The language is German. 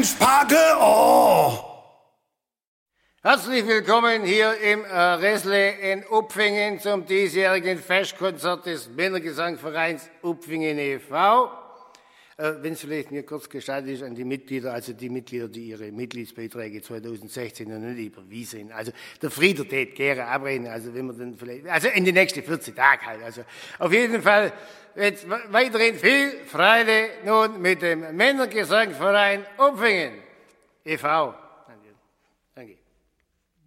Bremspake, oh! Herzlich willkommen hier im Ressle in Upfingen zum diesjährigen Festkonzert des Männergesangvereins Upfingen e.V. Wenn es vielleicht mir kurz gestattet ist an die Mitglieder, also die Mitglieder, die ihre Mitgliedsbeiträge 2016 noch nicht überwiesen. Also der Frieder tät gerne abreden, also wenn man dann vielleicht, also in die nächsten 14 Tage halt. Also auf jeden Fall jetzt weiterhin viel Freude nun mit dem Männergesangverein Upfingen e.V.